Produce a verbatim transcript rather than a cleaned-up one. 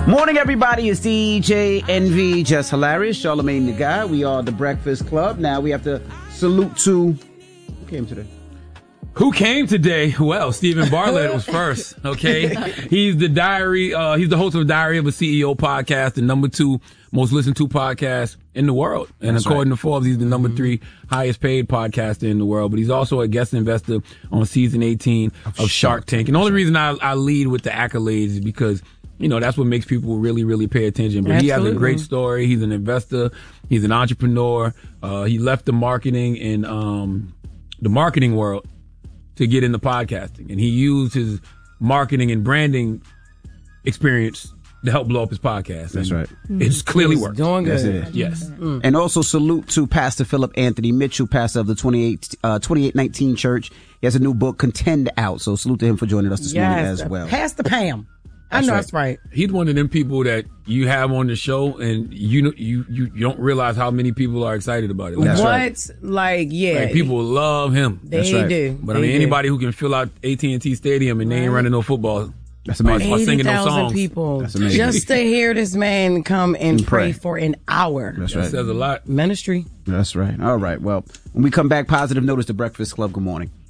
Morning, everybody. It's D J Envy, Just Hilarious, Charlamagne the Guy. We are the Breakfast Club. Now we have to salute to who came today. Who came today? Well, Stephen Bartlett was first. Okay, he's the diary. Uh, he's the host of Diary of a C E O podcast, the number two most listened to podcast in the world, and That's according right. to Forbes, he's the number mm-hmm. three highest paid podcaster in the world. But he's also a guest investor on season eighteen of, of Shark Tank. And the only reason I, I lead with the accolades is because, you know, that's what makes people really, really pay attention. But Absolutely. He has a great story. He's an investor. He's an entrepreneur. Uh, he left the marketing and um, the marketing world to get into podcasting. And he used his marketing and branding experience to help blow up his podcast. That's and right. It's clearly worked. Doing good. Yes, it is. Yes. Mm. And also salute to Pastor Philip Anthony Mitchell, pastor of the twenty-eight, uh, twenty-eight nineteen Church. He has a new book, Contend, out. So salute to him for joining us this yes, morning as well. Pastor Pam. I know that's right. He's one of them people that you have on the show, and you you you, you don't realize how many people are excited about it. Like, what? Right. Like, yeah. Like, people love him. They that's right. do. But they I mean, do. anybody who can fill out A T and T Stadium and they ain't right. running no football. That's amazing. Or singing no eighty thousand songs. people. That's amazing. Just to hear this man come and, And pray. pray for an hour. That's That right. says a lot. Ministry. That's right. All right. Well, when we come back, positive notice to Breakfast Club. Good morning.